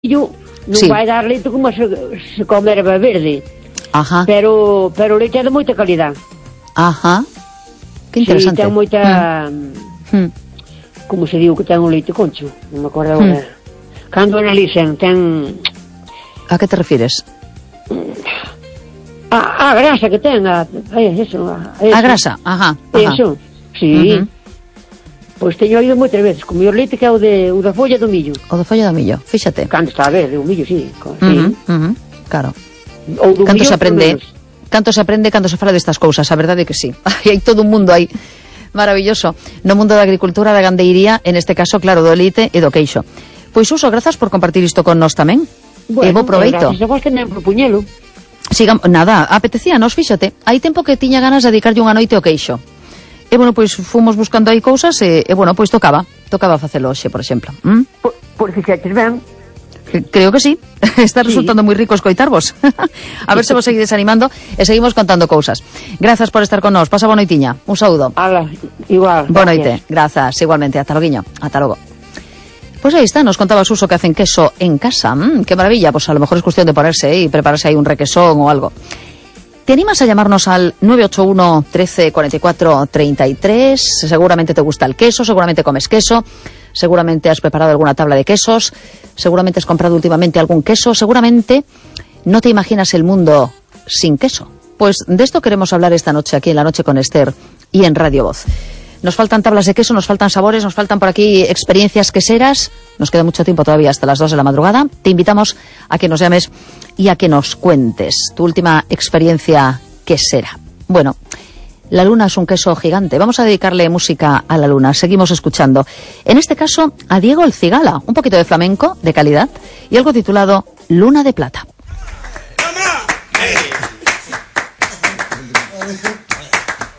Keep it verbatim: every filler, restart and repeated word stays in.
non Sí. vai dar leite como se, se come erva verde. Ajá, Pero pero o leite é de moita calidad. ajá. Que Sí, interesante. ten moita... Mm. Como se diu que ten o leite concho? Non me acordo agora. Cando analicen, ten... A que te refires? A, a grasa que ten, a, a eso, a, eso. A grasa, ajá, ajá. Eso, sí. Ujú. Pois teño oído moitas veces, co mellor leite que é o, de, o da folla do millo. O do follo do millo, fíxate. Cando está verde, o millo, sí. co- sí. Ujú, ujú, claro. Ou do Canto millo, se aprende, polo menos. canto se aprende cando se fala destas cousas, a verdade é que sí. Hai todo un mundo aí maravilloso no mundo da agricultura, da gandeiría, en este caso, claro, do leite e do queixo. Pois Uso, grazas por compartir isto con nós tamén. E bo proveito. Gracias a vos tamén propuñelo. Sigam, nada, apetecíanos, fíxate. Hai tempo que tiña ganas de dedicarlle unha noite ao queixo. E bueno, pois fomos buscando aí cousas e, e bueno, pois tocaba, tocaba facelo hoxe, por exemplo. ¿Mm? Por, por fixaches ben. Creo que sí. Está Sí. resultando moi rico escoitarvos. A ver se vos seguides animando e seguimos contando cousas. Grazas por estar con nós. Pasa boa noitiña. Un saúdo. Ala, igual. Boa gracias. noite. Grazas, igualmente. Ata loguiño. Ata logo. Pues aí está, nos contaba Suso que hacen queso en casa. Mm, qué maravilla. Pues a lo mejor es cuestión de ponerse ¿eh? y prepararse ahí un requesón o algo. ¿Te animas a llamarnos al nueve ocho uno, trece, cuarenta y cuatro, treinta y tres? Seguramente te gusta el queso, seguramente comes queso, seguramente has preparado alguna tabla de quesos, seguramente has comprado últimamente algún queso, seguramente no te imaginas el mundo sin queso. Pues de esto queremos hablar esta noche aquí en La Noche con Esther y en Radio Voz. Nos faltan tablas de queso, nos faltan sabores, nos faltan por aquí experiencias queseras. Nos queda mucho tiempo todavía hasta las dos de la madrugada. Te invitamos a que nos llames y a que nos cuentes tu última experiencia quesera. Bueno, la luna es un queso gigante. Vamos a dedicarle música a la luna. Seguimos escuchando. En este caso, a Diego El Cigala. Un poquito de flamenco, de calidad, y algo titulado Luna de Plata.